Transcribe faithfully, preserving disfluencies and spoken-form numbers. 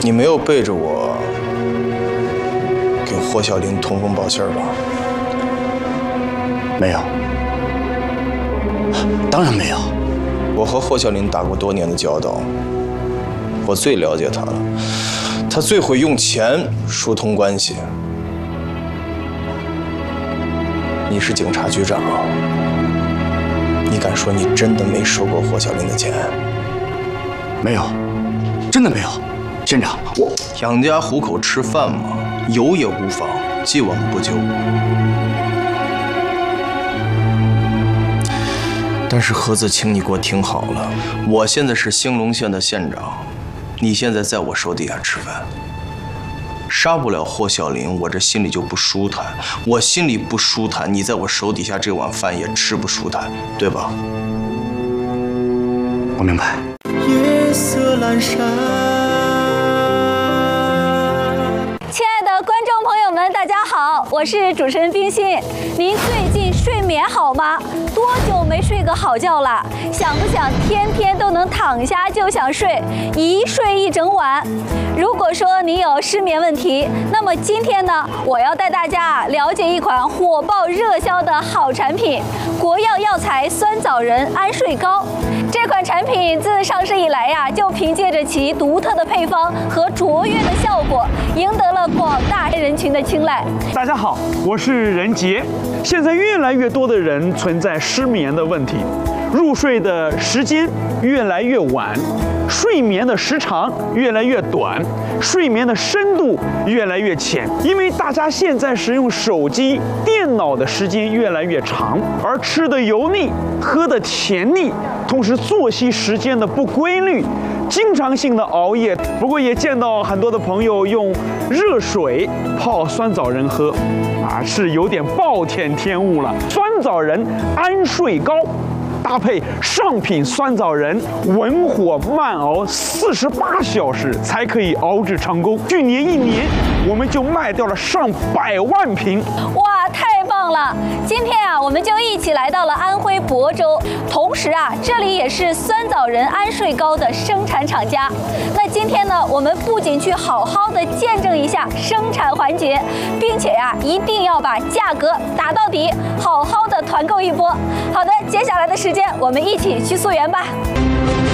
你没有背着我给霍小玲通风报信吧？ 没有，当然没有。 我和霍小玲打过多年的交道，我最了解她了，她最会用钱疏通关系。你是警察局长，你敢说你真的没收过霍小玲的钱？ 没有，真的没有。县长，我养家糊口吃饭嘛，有也无妨，既往不咎。但是何子，请你给我听好了，我现在是兴隆县的县长，你现在在我手底下吃饭，杀不了霍小玲，我这心里就不舒坦。我心里不舒坦，你在我手底下这碗饭也吃不舒坦，对吧？ 我明白。 夜色阑珊。 亲爱的观众朋友们，大家好，我是主持人冰心。您最近睡眠好吗？多久没睡个好觉了？想不想天天都能躺下就想睡，一睡一整晚？如果说你有失眠问题，那么今天呢，我要带大家了解一款火爆热销的好产品——国药药材酸枣仁安睡膏。这款产品自上市以来呀，就凭借着其独特的配方和卓越的效果，赢得了广大人群的青睐。 大家好，我是任杰。现在越来越多的人存在失眠的问题，入睡的时间越来越晚，睡眠的时长越来越短，睡眠的深度越来越浅。因为大家现在使用手机、电脑的时间越来越长，而吃的油腻，喝的甜腻，同时作息时间的不规律，经常性的熬夜。不过也见到很多的朋友用热水泡酸枣仁喝，啊，是有点暴殄天物了。酸枣仁安睡膏搭配上品酸枣仁，文火慢熬四十八小时才可以熬制成功。去年一年，我们就卖掉了上百万瓶。 哇，太棒了！今天啊，我们就一起来到了安徽亳州，同时啊，这里也是酸枣仁安睡膏的生产厂家。那今天呢，我们不仅去好好的见证一下生产环节，并且呀、啊，一定要把价格打到底，好好的团购一波。好的，接下来的时间我们一起去溯源吧。